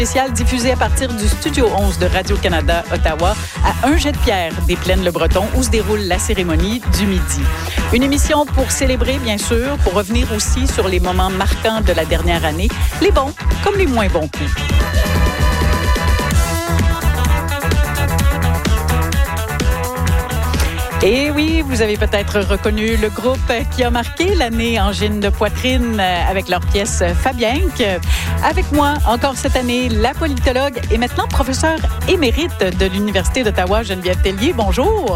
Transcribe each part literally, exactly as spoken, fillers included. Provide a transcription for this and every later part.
Spécial diffusé à partir du Studio onze de Radio-Canada Ottawa à un jet de pierre des Plaines-le-Breton où se déroule la cérémonie du midi. Une émission pour célébrer, bien sûr, pour revenir aussi sur les moments marquants de la dernière année, les bons comme les moins bons coups. Et oui, vous avez peut-être reconnu le groupe qui a marqué l'année Angine de poitrine avec leur pièce Fabienque. Avec moi, encore cette année, la politologue et maintenant professeure émérite de l'Université d'Ottawa, Geneviève Tellier. Bonjour.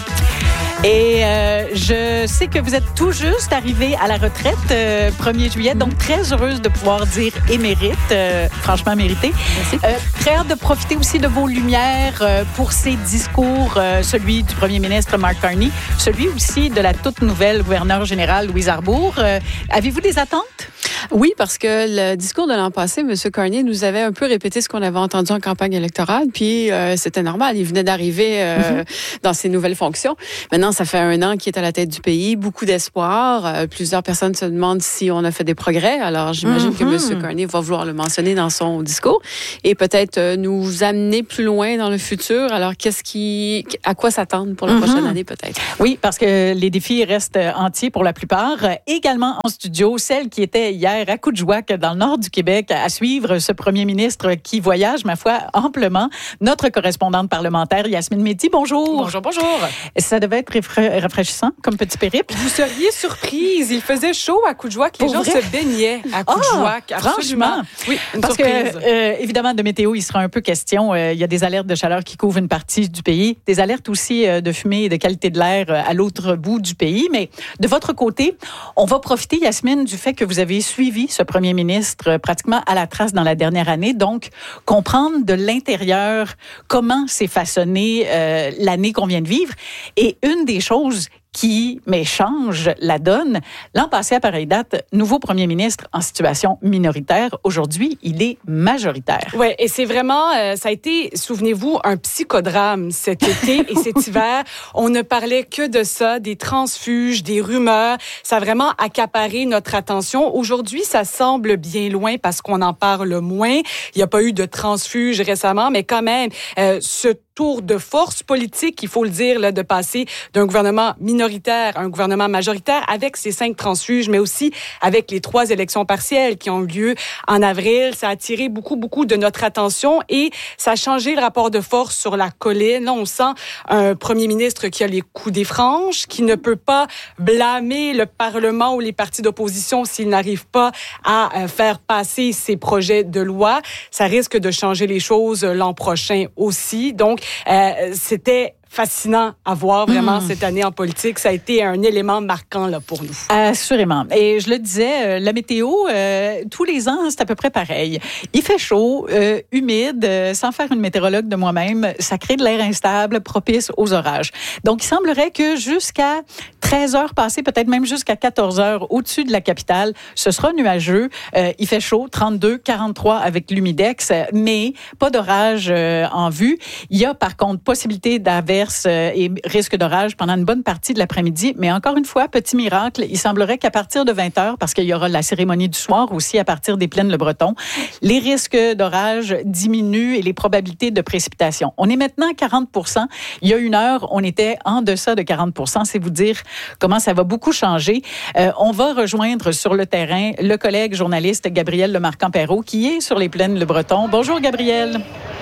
Et euh, je sais que vous êtes tout juste arrivé à la retraite euh, premier juillet, donc très heureuse de pouvoir dire émérite, euh, franchement mérité. Merci. Euh, très hâte de profiter aussi de vos lumières euh, pour ces discours, euh, celui du premier ministre Mark Carney, celui aussi de la toute nouvelle gouverneure générale Louise Arbour. Euh, avez-vous des attentes? Oui, parce que le discours de l'an passé, M. Carney nous avait un peu répété ce qu'on avait entendu en campagne électorale, puis euh, c'était normal. Il venait d'arriver euh, mm-hmm. dans ses nouvelles fonctions. Maintenant, ça fait un an qu'il est à la tête du pays, beaucoup d'espoir. Euh, plusieurs personnes se demandent si on a fait des progrès. Alors, j'imagine mm-hmm. que M. Carney va vouloir le mentionner dans son discours et peut-être euh, nous amener plus loin dans le futur. Alors, qu'est-ce qui, à quoi s'attendre pour la mm-hmm. prochaine année, peut-être? Oui, parce que les défis restent entiers pour la plupart. Également en studio, celle qui était hier à Coudjouac, dans le nord du Québec, à suivre ce premier ministre qui voyage, ma foi, amplement. Notre correspondante parlementaire, Yasmine Médy, bonjour. Bonjour, bonjour. Ça devait être rafra- rafraîchissant comme petit périple. Vous seriez surprise. Il faisait chaud à Coudjouac. Les Pour gens vrai? se baignaient à Coudjouac. Oh, franchement. Oui, une Parce surprise. que, euh, évidemment, de météo, il sera un peu question. Euh, il y a des alertes de chaleur qui couvrent une partie du pays. Des alertes aussi euh, de fumée et de qualité de l'air euh, à l'autre bout du pays. Mais de votre côté, on va profiter, Yasmine, du fait que vous avez suivi ce premier ministre pratiquement à la trace dans la dernière année. Donc, comprendre de l'intérieur comment s'est façonnée euh, l'année qu'on vient de vivre. Et une des choses qui mais change la donne. L'an passé, à pareille date, nouveau premier ministre en situation minoritaire. Aujourd'hui, il est majoritaire. Oui, et c'est vraiment, euh, ça a été, souvenez-vous, un psychodrame cet été et cet hiver. On ne parlait que de ça, des transfuges, des rumeurs. Ça a vraiment accaparé notre attention. Aujourd'hui, ça semble bien loin parce qu'on en parle moins. Il n'y a pas eu de transfuges récemment, mais quand même, euh, ce tour de force politique, il faut le dire, là, de passer d'un gouvernement minoritaire à un gouvernement majoritaire avec ces cinq transfuges, mais aussi avec les trois élections partielles qui ont eu lieu en avril. Ça a attiré beaucoup, beaucoup de notre attention et ça a changé le rapport de force sur la colline. Là, on sent un premier ministre qui a les coups des franges, qui ne peut pas blâmer le Parlement ou les partis d'opposition s'ils n'arrivent pas à faire passer ces projets de loi. Ça risque de changer les choses l'an prochain aussi. Donc, Euh, c'était fascinant à voir vraiment mmh. cette année en politique. Ça a été un élément marquant là, pour nous. Assurément. Et je le disais, euh, la météo, euh, tous les ans, c'est à peu près pareil. Il fait chaud, euh, humide, euh, sans faire une météorologue de moi-même, ça crée de l'air instable, propice aux orages. Donc, il semblerait que jusqu'à treize heures passées, peut-être même jusqu'à quatorze heures au-dessus de la capitale, ce sera nuageux. Euh, il fait chaud, trente-deux, quarante-trois avec l'humidex, mais pas d'orage euh, en vue. Il y a par contre possibilité d'averse et risque d'orage pendant une bonne partie de l'après-midi. Mais encore une fois, petit miracle, il semblerait qu'à partir de vingt heures, parce qu'il y aura la cérémonie du soir aussi à partir des Plaines-le-Breton, les risques d'orage diminuent et les probabilités de précipitation. On est maintenant à quarante pour cent. Il y a une heure, on était en deçà de quarante pour cent. C'est vous dire comment ça va beaucoup changer. Euh, on va rejoindre sur le terrain le collègue journaliste Gabriel Lemarquand-Perrault qui est sur les Plaines-le-Breton. Bonjour Gabriel.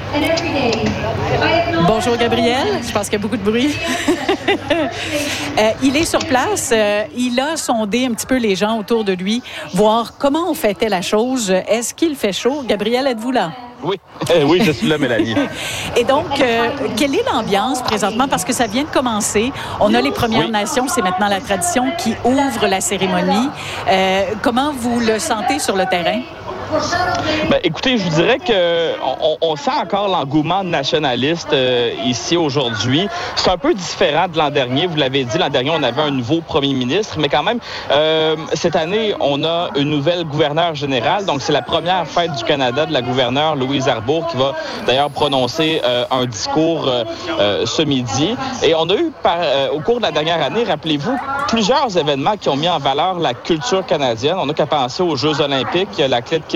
Bonjour Gabriel, je pense qu'il y a beaucoup de bruit. euh, il est sur place, euh, il a sondé un petit peu les gens autour de lui, voir comment on fêtait la chose. Est-ce qu'il fait chaud? Gabriel, êtes-vous là? Oui, euh, oui, je suis là, Mélanie. Et donc, euh, quelle est l'ambiance présentement? Parce que ça vient de commencer. On a les Premières oui. Nations, c'est maintenant la tradition qui ouvre la cérémonie. Euh, comment vous le sentez sur le terrain? Ben, écoutez, je vous dirais que on, on sent encore l'engouement nationaliste euh, ici aujourd'hui. C'est un peu différent de l'an dernier. Vous l'avez dit, l'an dernier, on avait un nouveau premier ministre, mais quand même, euh, cette année, on a une nouvelle gouverneure générale. Donc, c'est la première fête du Canada de la gouverneure Louise Arbour qui va d'ailleurs prononcer euh, un discours euh, euh, ce midi. Et on a eu, par, euh, au cours de la dernière année, rappelez-vous, plusieurs événements qui ont mis en valeur la culture canadienne. On n'a qu'à penser aux Jeux olympiques, l'athlète Kim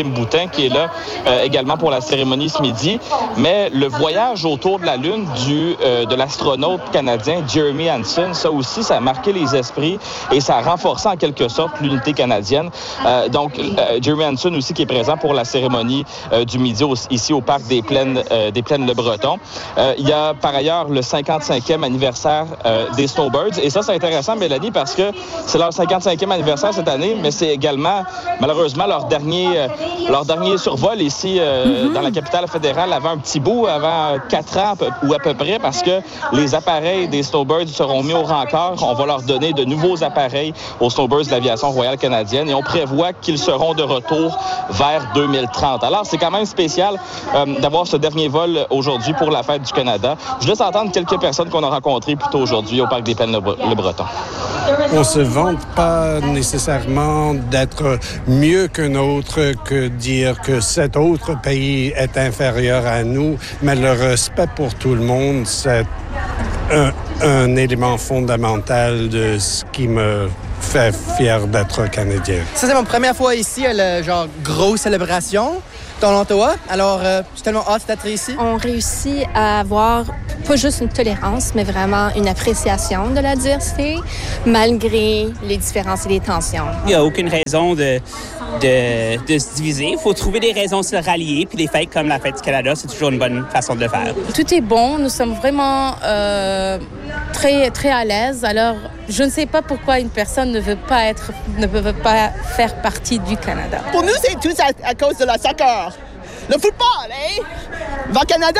Kim Boutin, qui est là euh, également pour la cérémonie ce midi. Mais le voyage autour de la Lune du, euh, de l'astronaute canadien Jeremy Hansen, ça aussi, ça a marqué les esprits et ça a renforcé en quelque sorte l'unité canadienne. Euh, donc, euh, Jeremy Hansen aussi qui est présent pour la cérémonie euh, du midi au, ici au Parc des Plaines, euh, des Plaines Le Breton. Euh, il y a par ailleurs le cinquante-cinquième anniversaire euh, des Snowbirds. Et ça, c'est intéressant, Mélanie, parce que c'est leur cinquante-cinquième anniversaire cette année, mais c'est également, malheureusement, leur dernier, euh, leur dernier survol ici euh, mm-hmm. dans la capitale fédérale avant un petit bout, avant quatre ans ou à peu près, parce que les appareils des Snowbirds seront mis au rencard. On va leur donner de nouveaux appareils aux Snowbirds de l'Aviation royale canadienne et on prévoit qu'ils seront de retour vers deux mille trente. Alors, c'est quand même spécial euh, d'avoir ce dernier vol aujourd'hui pour la Fête du Canada. Je laisse entendre quelques personnes qu'on a rencontrées plus tôt aujourd'hui au Parc des Plaines Le Breton. On ne se vante pas nécessairement d'être mieux qu'un autre, que dire que cet autre pays est inférieur à nous, mais le respect pour tout le monde, c'est un, un élément fondamental de ce qui me fait fier d'être Canadien. Ça, c'est ma première fois ici à la genre grosse célébration dans l'Ottawa. Alors, euh, je suis tellement hâte d'être ici. On réussit à avoir pas juste une tolérance, mais vraiment une appréciation de la diversité, malgré les différences et les tensions. Il n'y a aucune raison de, de, de se diviser. Il faut trouver des raisons de se rallier. Puis des fêtes comme la Fête du Canada, c'est toujours une bonne façon de le faire. Tout est bon. Nous sommes vraiment euh, très, très à l'aise. Alors, je ne sais pas pourquoi une personne ne veut pas être, ne veut pas faire partie du Canada. Pour nous, c'est tout à, à cause de la soccer. Le football, hein? Va Canada!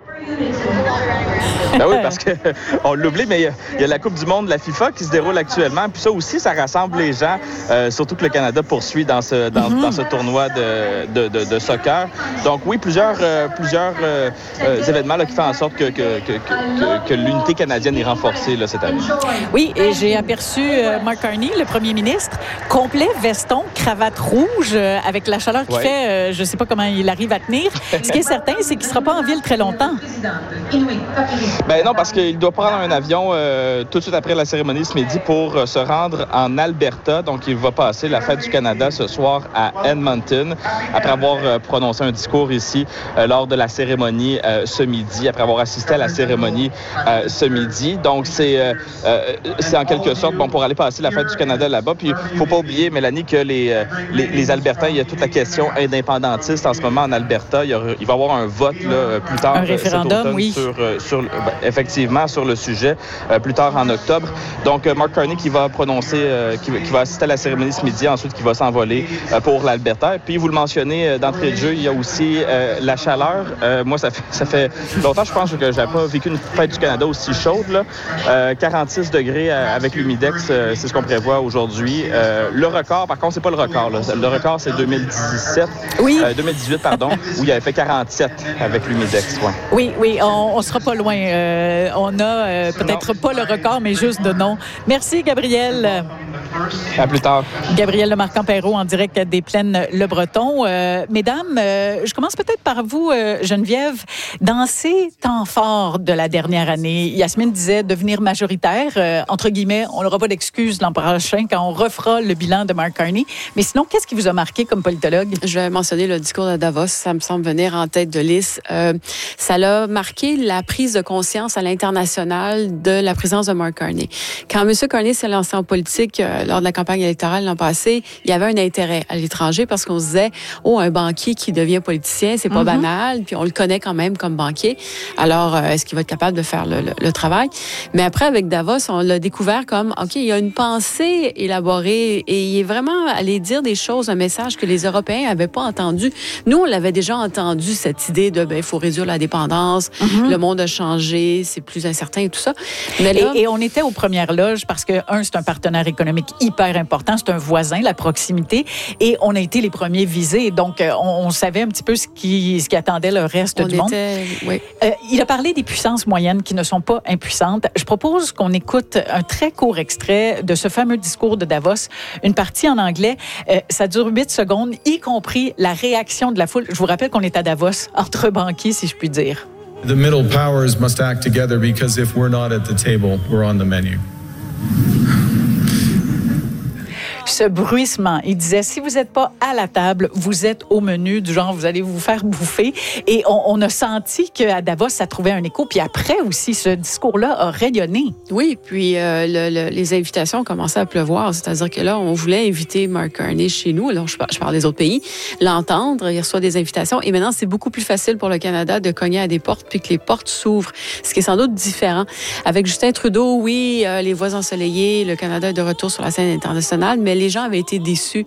Ben oui, parce qu'on l'oublie, mais il y, y a la Coupe du monde de la FIFA qui se déroule actuellement. Puis ça aussi, ça rassemble les gens, euh, surtout que le Canada poursuit dans ce, dans, mm-hmm. dans ce tournoi de, de, de, de soccer. Donc oui, plusieurs, euh, plusieurs euh, euh, événements là, qui font en sorte que, que, que, que, que l'unité canadienne est renforcée là, cette année. Oui, et j'ai aperçu euh, Mark Carney, le premier ministre, complet veston, cravate rouge, euh, avec la chaleur qu'il ouais. fait. Euh, je ne sais pas comment il arrive à tenir. Ce qui est certain, c'est qu'il ne sera pas en ville très longtemps. Ben non, parce qu'il doit prendre un avion euh, tout de suite après la cérémonie ce midi pour euh, se rendre en Alberta. Donc, il va passer la Fête du Canada ce soir à Edmonton, après avoir euh, prononcé un discours ici euh, lors de la cérémonie euh, ce midi, après avoir assisté à la cérémonie euh, ce midi. Donc, c'est, euh, euh, c'est en quelque sorte bon pour aller passer la Fête du Canada là-bas. Puis, il ne faut pas oublier, Mélanie, que les, euh, les, les Albertains, il y a toute la question indépendantiste en ce moment en Alberta. Il, y aura, il va y avoir un vote là, plus tard. Un référendum, oui. Sur, euh, sur, ben, effectivement, sur le sujet, euh, plus tard en octobre. Donc, euh, Mark Carney qui va prononcer, euh, qui, qui va assister à la cérémonie ce midi, ensuite qui va s'envoler euh, pour l'Alberta. Et puis, vous le mentionnez euh, d'entrée de jeu, il y a aussi euh, la chaleur. Euh, moi, ça fait, ça fait longtemps, je pense, que je n'avais pas vécu une Fête du Canada aussi chaude. Là. Euh, quarante-six degrés euh, avec l'humidex, euh, c'est ce qu'on prévoit aujourd'hui. Euh, le record, par contre, c'est pas le record. Là. Le record, c'est deux mille dix-sept. Oui. Euh, deux mille dix-huit, pardon, où il avait fait quarante-sept avec l'humidex. Ouais. Oui, oui, on ne sera pas loin. Euh, on a euh, peut-être non. pas le record, mais juste de nom. Merci, Gabriel. À plus tard. Gabriel Lemarquand-Perrault en direct des Plaines Le Breton. Euh, mesdames, euh, je commence peut-être par vous, euh, Geneviève. Dans ces temps forts de la dernière année, Yasmine disait devenir majoritaire. Euh, entre guillemets, on n'aura pas d'excuses l'an prochain quand on refera le bilan de Mark Carney. Mais sinon, qu'est-ce qui vous a marqué comme politologue? Je vais mentionner le discours de Davos. Ça me semble venir en tête de liste. Euh, ça l'a marqué la prise de conscience à l'international de la présence de Mark Carney. Quand M. Carney s'est lancé en politique euh, lors de la campagne électorale l'an passé, il y avait un intérêt à l'étranger parce qu'on se disait, oh, un banquier qui devient politicien, c'est pas mm-hmm. banal, puis on le connaît quand même comme banquier. Alors, euh, est-ce qu'il va être capable de faire le, le, le travail? Mais après, avec Davos, on l'a découvert comme, OK, il y a une pensée élaborée et il est vraiment allé dire des choses, un message que les Européens n'avaient pas entendu. Nous, on l'avait déjà entendu, cette idée de, ben, il faut réduire la dépendance, mm-hmm. le monde a changé, c'est plus incertain et tout ça. Mais là, et, et on était aux premières loges parce que, un, c'est un partenaire économique hyper important, c'est un voisin, la proximité, et on a été les premiers visés. Donc, on, on savait un petit peu ce qui, ce qui attendait le reste on du était, monde. Oui. Euh, il a parlé des puissances moyennes qui ne sont pas impuissantes. Je propose qu'on écoute un très court extrait de ce fameux discours de Davos, une partie en anglais. Euh, ça dure huit secondes, y compris la réaction de la foule. Je vous rappelle qu'on est à Davos, entre banquiers, si je puis dire. The middle powers must act together because if we're not at the table, we're on the menu. ce bruissement. Il disait, si vous n'êtes pas à la table, vous êtes au menu, du genre, vous allez vous faire bouffer. Et on, on a senti qu'à Davos, ça trouvait un écho. Puis après aussi, ce discours-là a rayonné. Oui, puis euh, le, le, les invitations ont commencé à pleuvoir. C'est-à-dire que là, on voulait inviter Mark Carney chez nous. Alors, je, je parle des autres pays. L'entendre, il reçoit des invitations. Et maintenant, c'est beaucoup plus facile pour le Canada de cogner à des portes puis que les portes s'ouvrent. Ce qui est sans doute différent. Avec Justin Trudeau, oui, euh, les voix ensoleillées, le Canada est de retour sur la scène internationale, mais les gens avaient été déçus.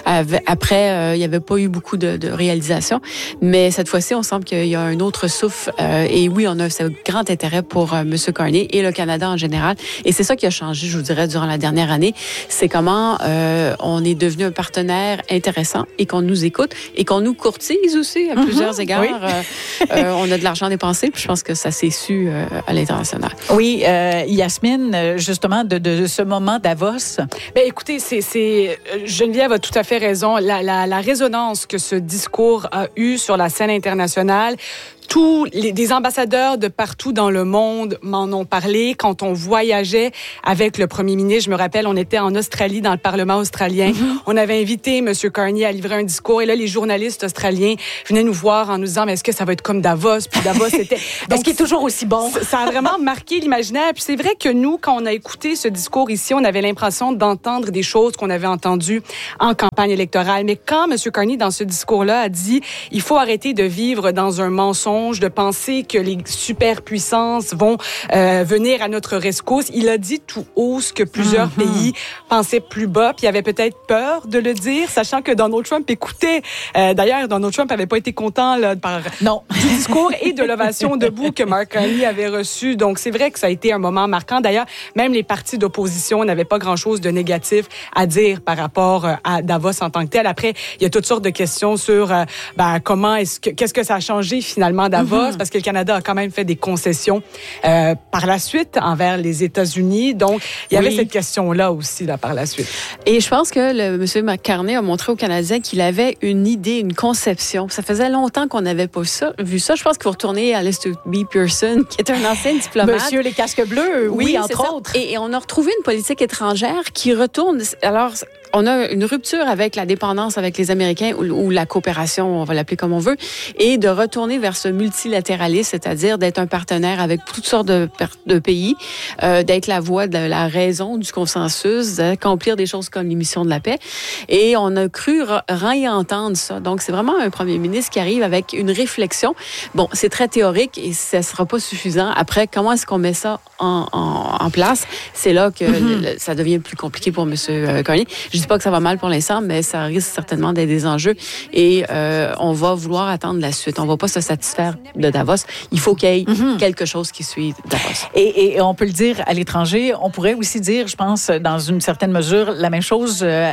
Après, euh, il n'y avait pas eu beaucoup de, de réalisations. Mais cette fois-ci, on semble qu'il y a un autre souffle. Euh, et oui, on a ce grand intérêt pour euh, M. Carney et le Canada en général. Et c'est ça qui a changé, je vous dirais, durant la dernière année. C'est comment euh, on est devenu un partenaire intéressant et qu'on nous écoute et qu'on nous courtise aussi à mm-hmm. plusieurs égards. Oui. euh, euh, on a de l'argent dépensé, puis je pense que ça s'est su euh, à l'international. Oui, euh, Yasmine, justement, de, de ce moment Davos. Bien, écoutez, c'est, c'est, Geneviève a tout à fait raison. La, la, la résonance que ce discours a eue sur la scène internationale, tous les des ambassadeurs de partout dans le monde m'en ont parlé. Quand on voyageait avec le premier ministre, je me rappelle, on était en Australie, dans le Parlement australien. Mm-hmm. On avait invité M. Carney à livrer un discours. Et là, les journalistes australiens venaient nous voir en nous disant, mais est-ce que ça va être comme Davos? Puis Davos, c'était... Est-ce qu'il est toujours aussi bon? Ça a vraiment marqué l'imaginaire. Puis c'est vrai que nous, quand on a écouté ce discours ici, on avait l'impression d'entendre des choses qu'on avait entendues en campagne électorale. Mais quand M. Carney, dans ce discours-là, a dit, il faut arrêter de vivre dans un mensonge, de penser que les superpuissances vont euh, venir à notre rescousse. Il a dit tout haut ce que plusieurs mm-hmm. pays pensaient plus bas, puis il avait peut-être peur de le dire, sachant que Donald Trump écoutait. Euh, d'ailleurs, Donald Trump n'avait pas été content là, par non. du discours et de l'ovation debout que Mark Carney avait reçu. Donc, c'est vrai que ça a été un moment marquant. D'ailleurs, même les partis d'opposition n'avaient pas grand-chose de négatif à dire par rapport à Davos en tant que tel. Après, il y a toutes sortes de questions sur euh, ben, comment est-ce que, qu'est-ce que ça a changé finalement Davos, mm-hmm. parce que le Canada a quand même fait des concessions euh, par la suite envers les États-Unis. Donc, il y avait oui. cette question-là aussi là, par la suite. Et je pense que le, M. Carney a montré aux Canadiens qu'il avait une idée, une conception. Ça faisait longtemps qu'on n'avait pas ça, vu ça. Je pense qu'il faut retourner à Lester B. Pearson, qui est un ancien diplomate. Monsieur les casques bleus, oui, oui entre autres. Et, et on a retrouvé une politique étrangère qui retourne... Alors, on a une rupture avec la dépendance avec les Américains ou, ou la coopération, on va l'appeler comme on veut, et de retourner vers ce multilatéralisme, c'est-à-dire d'être un partenaire avec toutes sortes de, de pays, euh, d'être la voix de la raison, du consensus, d'accomplir des choses comme l'émission de la paix. Et on a cru réentendre ça. Donc, c'est vraiment un premier ministre qui arrive avec une réflexion. Bon, c'est très théorique et ça ne sera pas suffisant. Après, comment est-ce qu'on met ça en, en, en place? C'est là que mm-hmm. le, ça devient plus compliqué pour M. Carney. Je dis pas que ça va mal pour l'instant, mais ça risque certainement d'être des enjeux et euh, on va vouloir attendre la suite. On va pas se satisfaire de Davos. Il faut qu'il y ait mm-hmm. quelque chose qui suit Davos. Et, et on peut le dire à l'étranger. On pourrait aussi dire, je pense, dans une certaine mesure, la même chose à,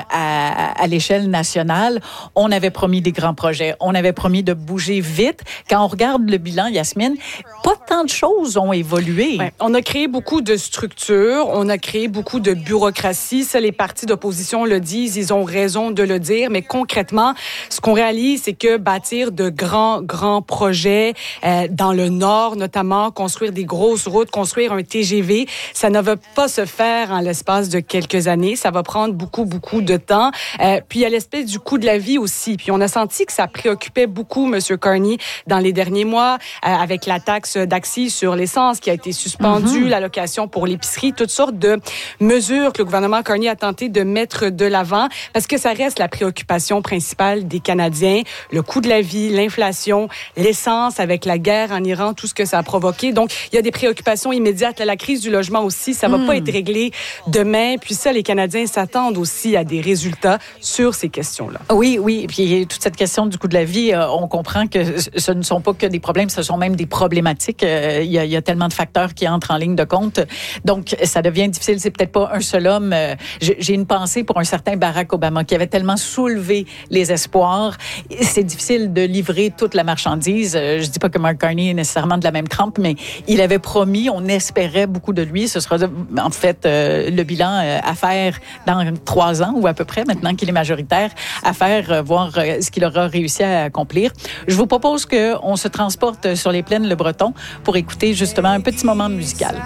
à l'échelle nationale. On avait promis des grands projets. On avait promis de bouger vite. Quand on regarde le bilan, Yasmine, pas tant de choses ont évolué. Ouais. On a créé beaucoup de structures. On a créé beaucoup de bureaucratie. Ça, les partis d'opposition le disent. Ils ont raison de le dire. Mais concrètement, ce qu'on réalise, c'est que bâtir de grands, grands projets euh, dans le Nord, notamment, construire des grosses routes, construire un T G V, ça ne va pas se faire en l'espace de quelques années. Ça va prendre beaucoup, beaucoup de temps. Euh, puis, il y a l'espèce du coût de la vie aussi. Puis, on a senti que ça préoccupait beaucoup M. Carney dans les derniers mois, euh, avec la taxe d'accise sur l'essence qui a été suspendue, mm-hmm. l'allocation pour l'épicerie, toutes sortes de mesures que le gouvernement Carney a tenté de mettre de l'avant, parce que ça reste la préoccupation principale des Canadiens, le coût de la vie, l'inflation, l'essence avec la guerre en Iran, tout ce que ça a provoqué. Donc, il y a des préoccupations immédiates. La crise du logement aussi, ça va mm. pas être réglé demain. Puis ça, les Canadiens s'attendent aussi à des résultats sur ces questions-là. Oui, oui. Et puis, toute cette question du coût de la vie, euh, on comprend que ce ne sont pas que des problèmes, ce sont même des problématiques. Euh, il, y a, il y a tellement de facteurs qui entrent en ligne de compte. Donc, ça devient difficile. C'est peut-être pas un seul homme. Euh, j'ai une pensée pour un certain Barack Obama qui avait tellement soulevé les espoirs. C'est difficile de livrer toute la marchandise. Euh, je dis pas que Mark Carney est nécessairement de la même trempe, mais il avait promis, on espérait beaucoup de lui. Ce sera en fait euh, le bilan euh, à faire dans trois ans ou à peu près, maintenant qu'il est majoritaire, à faire, euh, voir euh, ce qu'il aura réussi à accomplir. Je vous propose qu'on se transporte sur les plaines Le Breton pour écouter justement un petit moment musical.